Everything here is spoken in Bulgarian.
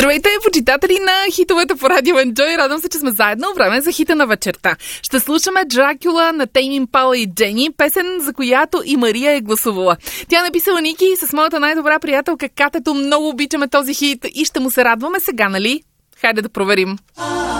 Здравейте, почитатели на хитовете по Радио Enjoy. Радвам се, че сме заедно. Време за хита на вечерта. Ще слушаме Дракула на Тейм Импала и Джени, песен, за която и Мария е гласувала. Тя написала Ники с моята най-добра приятелка Катето. Много обичаме този хит и ще му се радваме сега, нали? Хайде да проверим.